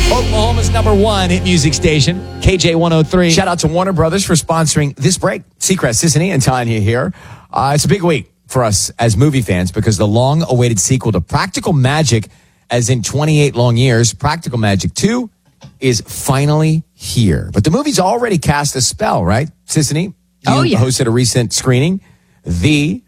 Oklahoma's #1 hit music station, KJ103. Shout out to Warner Brothers for sponsoring this break. Seacrest, Sissany, and Tanya here. It's a big week for us as movie fans because the long-awaited sequel to Practical Magic, as in 28 long years, Practical Magic 2, is finally here. But the movie's already cast a spell, right, Sissany? You hosted a recent screening. The